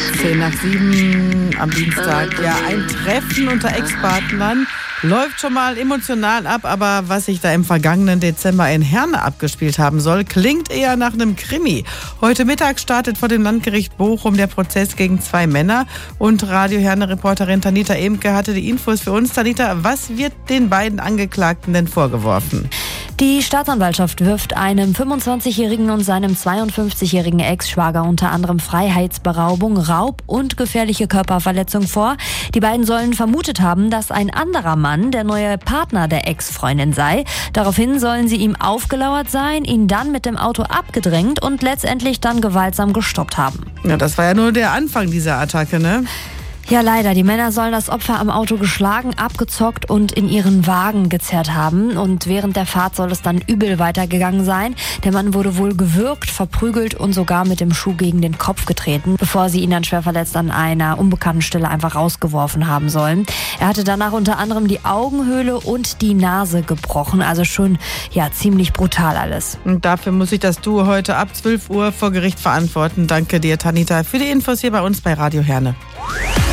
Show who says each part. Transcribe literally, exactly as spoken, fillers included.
Speaker 1: zehn nach sieben am Dienstag. Ja, ein Treffen unter Ex-Partnern läuft schon mal emotional ab, aber was sich da im vergangenen Dezember in Herne abgespielt haben soll, klingt eher nach einem Krimi. Heute Mittag startet vor dem Landgericht Bochum der Prozess gegen zwei Männer und Radio Herne-Reporterin Tanita Emke hatte die Infos für uns. Tanita, was wird den beiden Angeklagten denn vorgeworfen?
Speaker 2: Die Staatsanwaltschaft wirft einem fünfundzwanzigjährigen und seinem zweiundfünfzigjährigen Ex-Schwager unter anderem Freiheitsberaubung, Raub und gefährliche Körperverletzung vor. Die beiden sollen vermutet haben, dass ein anderer Mann der neue Partner der Ex-Freundin sei. Daraufhin sollen sie ihm aufgelauert sein, ihn dann mit dem Auto abgedrängt und letztendlich dann gewaltsam gestoppt haben.
Speaker 1: Ja, das war ja nur der Anfang dieser Attacke, ne?
Speaker 2: Ja, leider. Die Männer sollen das Opfer am Auto geschlagen, abgezockt und in ihren Wagen gezerrt haben. Und während der Fahrt soll es dann übel weitergegangen sein. Der Mann wurde wohl gewürgt, verprügelt und sogar mit dem Schuh gegen den Kopf getreten, bevor sie ihn dann schwer verletzt an einer unbekannten Stelle einfach rausgeworfen haben sollen. Er hatte danach unter anderem die Augenhöhle und die Nase gebrochen. Also schon, ja, ziemlich brutal alles.
Speaker 1: Und dafür muss ich das Duo heute ab zwölf Uhr vor Gericht verantworten. Danke dir, Tanita, für die Infos hier bei uns bei Radio Herne.